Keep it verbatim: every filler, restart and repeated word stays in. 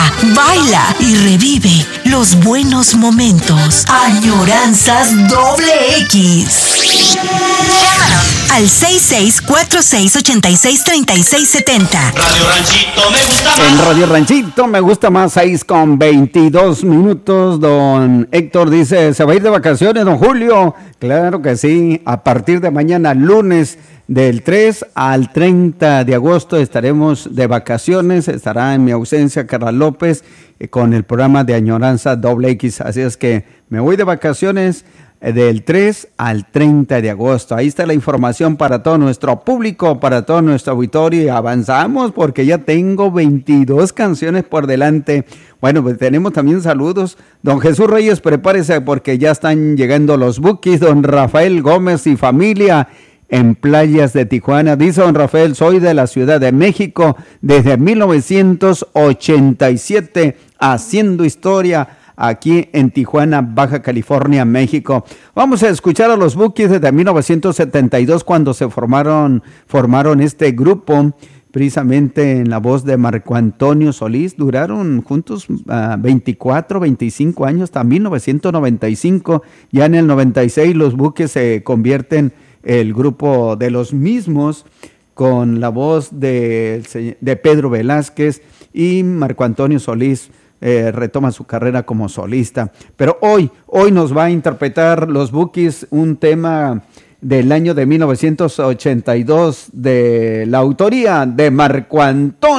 baila y revive los buenos momentos. Añoranzas doble X. Llámanos al seis seis cuatro seis ocho seis tres seis siete cero. Radio Ranchito me gusta más. En Radio Ranchito me gusta más, seis con veintidós minutos. Don Héctor dice, ¿se va a ir de vacaciones, don Julio? Claro que sí, a partir de mañana, lunes, del tres al treinta de agosto estaremos de vacaciones. Estará en mi ausencia Carla López eh, con el programa de Añoranza doble X. Así es que me voy de vacaciones eh, del tres al treinta de agosto. Ahí está la información para todo nuestro público, para todo nuestro auditorio. Y avanzamos porque ya tengo veintidós canciones por delante. Bueno, pues tenemos también saludos. Don Jesús Reyes, prepárese porque ya están llegando los Bukis. Don Rafael Gómez y familia en Playas de Tijuana. Dice don Rafael, soy de la Ciudad de México desde mil novecientos ochenta y siete, haciendo historia aquí en Tijuana, Baja California, México. Vamos a escuchar a los Bukis desde mil novecientos setenta y dos, cuando se formaron, formaron este grupo, precisamente en la voz de Marco Antonio Solís. Duraron juntos uh, veinticuatro, veinticinco años, hasta mil novecientos noventa y cinco. Ya en el noventa y seis los Bukis se convierten el grupo de los mismos, con la voz de, de Pedro Velázquez, y Marco Antonio Solís eh, retoma su carrera como solista. Pero hoy, hoy nos va a interpretar los Bukis un tema del año de mil novecientos ochenta y dos de la autoría de Marco Antonio